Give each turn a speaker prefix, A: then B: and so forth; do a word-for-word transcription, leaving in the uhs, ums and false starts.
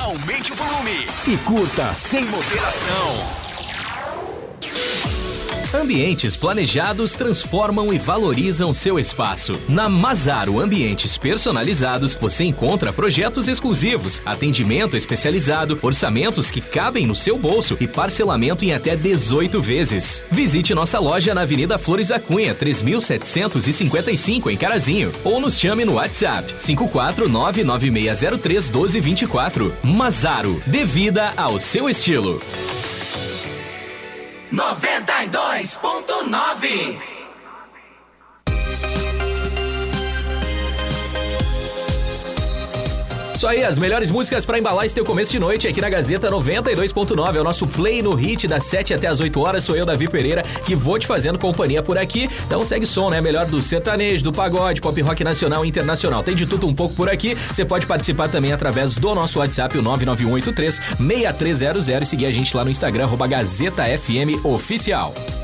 A: aumente o volume e curta sem moderação.
B: Ambientes planejados transformam e valorizam seu espaço. Na Mazaro Ambientes Personalizados, você encontra projetos exclusivos, atendimento especializado, orçamentos que cabem no seu bolso e parcelamento em até dezoito vezes. Visite nossa loja na Avenida Flores da Cunha, três mil setecentos e cinquenta e cinco, em Carazinho, ou nos chame no WhatsApp cinco quatro nove nove seis zero três um dois dois quatro. Mazaro, dê vida ao seu estilo.
A: noventa e dois ponto nove.
B: Isso aí, as melhores músicas pra embalar esse teu começo de noite aqui na Gazeta noventa e dois ponto nove. É o nosso Play no Hit das sete até as oito horas. Sou eu, Davi Pereira, que vou te fazendo companhia por aqui. Então segue o som, né? Melhor do sertanejo, do pagode, pop rock nacional e internacional. Tem de tudo um pouco por aqui. Você pode participar também através do nosso WhatsApp, o nove nove um oito três seis três zero zero, e seguir a gente lá no Instagram, arroba Gazeta F M Oficial.